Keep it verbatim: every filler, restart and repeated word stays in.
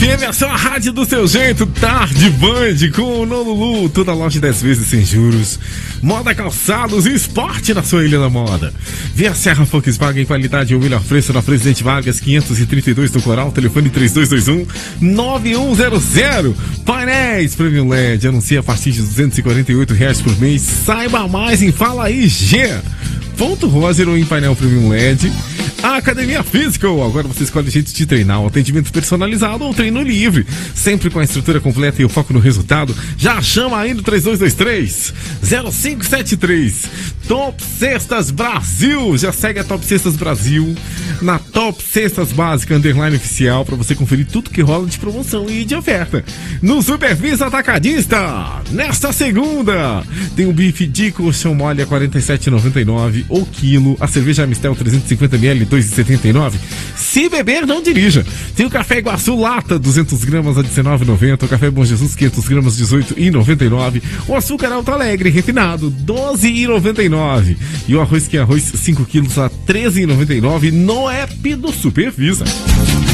F M, a sua rádio do seu jeito, Tarde Band com o Nolulu, toda loja dez vezes sem juros, moda, calçados e esporte na sua ilha da moda. Vê a Serra Volkswagen, qualidade e o melhor preço na Presidente Vargas quinhentos e trinta e dois do Coral, telefone três dois dois um, nove um zero zero. Painéis Premium L E D, anuncia a partir de duzentos e quarenta e oito reais por mês. Saiba mais em Fala I G. Ponto Rosero em painel Premium L E D. A Academia Physical, agora você escolhe o jeito de treinar, um atendimento personalizado ou treino livre, sempre com a estrutura completa e o foco no resultado. Já chama aí no três dois dois três, zero cinco sete três. Top Cestas Brasil, já segue a Top Cestas Brasil na Top Cestas Básica Underline Oficial para você conferir tudo que rola de promoção e de oferta. No Supervisa Atacadista, nesta segunda, tem o bife de colchão mole a quarenta e sete reais e noventa e nove centavos o quilo, a cerveja Amistel trezentos e cinquenta mililitros dois reais e setenta e nove centavos. Se beber, não dirija. Tem o café Iguaçu Lata duzentas gramas a dezenove reais e noventa centavos, o café Bom Jesus quinhentas gramas dezoito reais e noventa e nove centavos, o açúcar Alto Alegre refinado doze reais e noventa e nove centavos e o arroz que é arroz cinco quilos a treze reais e noventa e nove centavos no app do Supervisa.